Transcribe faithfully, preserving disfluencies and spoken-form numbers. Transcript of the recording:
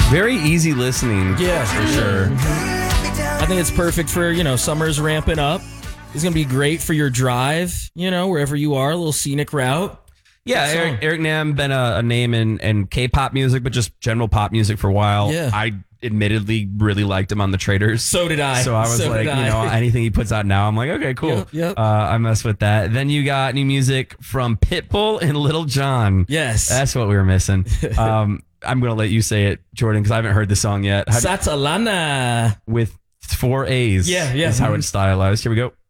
Very easy listening. Yeah, for sure. Mm-hmm. I think it's perfect for, you know, summer's ramping up. It's going to be great for your drive, you know, wherever you are, a little scenic route. Yeah, Eric, Eric Nam been a, a name in, in K-pop music, but just general pop music for a while. Yeah. I admittedly really liked him on the Traders. So did I. So I was so like, you know, anything he puts out now, I'm like, okay, cool. Yep, yep. Uh, I mess with that. Then you got new music from Pitbull and Little John. Yes. That's what we were missing. Um, I'm going to let you say it, Jordan, because I haven't heard the song yet. How do- Satalana. with four A's. Yeah, yeah. Is how it's stylized. Here we go.